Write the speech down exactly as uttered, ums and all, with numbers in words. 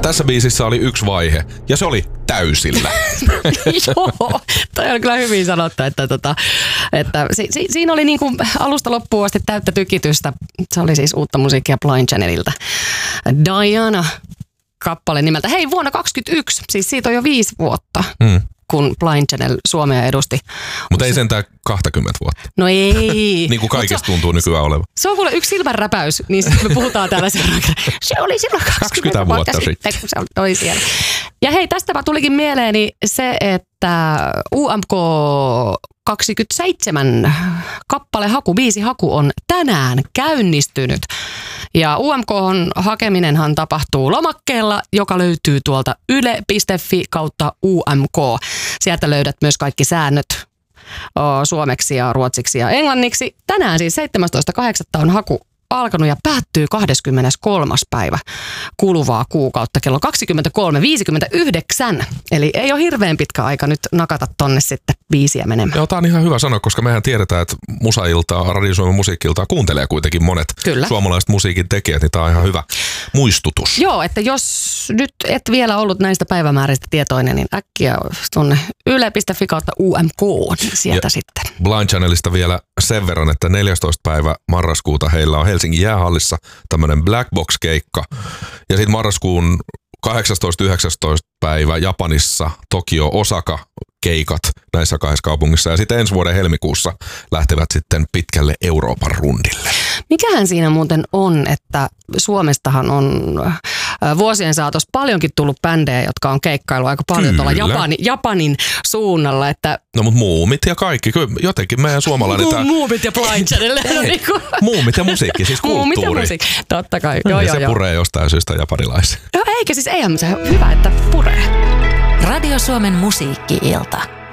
Tässä biisissä oli yksi vaihe, ja se oli täysillä. Joo, toi on kyllä hyvin sanottu, että, tota, että si, si, siinä oli niin kuin alusta loppuun asti täyttä tykitystä. Se oli siis uutta musiikkia Blind Channelilta. Diana kappale nimeltä. Hei, vuonna kaksikymmentäyksi, siis siitä on jo viisi vuotta. Mm. kun Blind Channel Suomea edusti. Mutta ei sentään kaksikymmentä vuotta. No ei. Niin kuin kaikesta tuntuu nykyään olevan. Se on kuule yksi silmänräpäys, niin sitten me puhutaan täällä seuraavaksi. Se oli silloin kaksikymmentä vuotta, vuotta sitten, kun se oli siellä. Ja hei, tästä tulikin mieleeni se, että U M K kaksikymmentäseitsemän kappalehaku, biisihaku on tänään käynnistynyt. Ja U M K:n hakeminenhan tapahtuu lomakkeella, joka löytyy tuolta yle piste fi kautta U M K. Sieltä löydät myös kaikki säännöt suomeksi ja ruotsiksi ja englanniksi. Tänään siis seitsemästoista kahdeksatta on haku alkanut ja päättyy kahdeskymmeneskolmas päivä kuluvaa kuukautta kello kaksikymmentäkolme viisikymmentäyhdeksän. Eli ei ole hirveän pitkä aika nyt nakata tonne sitten biisiä menemään. Joo, tää on ihan hyvä sanoa, koska mehän tiedetään, että Musailtaa, Radio Suomen musiikkiltaa kuuntelee kuitenkin monet Kyllä. suomalaiset musiikin tekijät, niin tää on ihan hyvä muistutus. Joo, että jos nyt et vielä ollut näistä päivämääristä tietoinen, niin äkkiä tuonne yle piste fi kautta U M K, niin sieltä ja sitten. Blind Channelista vielä sen verran, että neljästoista päivä marraskuuta heillä on Helsingin jäähallissa tämmöinen Black Box-keikka. Ja sitten marraskuun kahdeksastoista yhdeksästoista päivä Japanissa Tokio Osaka keikat näissä kahdessa kaupungissa. Ja sitten ensi vuoden helmikuussa lähtevät sitten pitkälle Euroopan rundille. Mikähän siinä muuten on, että Suomestahan on vuosien saatossa paljonkin tullut bändejä, jotka on keikkailu aika paljon tuolla Japani, Japanin suunnalla. Että no mutta muumit ja kaikki, kyllä jotenkin meidän suomalainen... Mu- muumit ja Blind Channel. Muumit ja musiikki, siis kulttuuri. Muumit ja musiikki, totta kai. Joo, ja joo, se joo. puree jostain syystä japanilaisia. Joo, eikä siis eihän se hyvä, että puree. Radio Suomen musiikki-ilta.